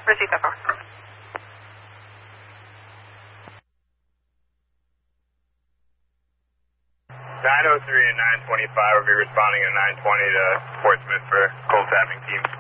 Receive that call. 903 and 925 will be responding at 920 to Portsmouth for cold tapping team.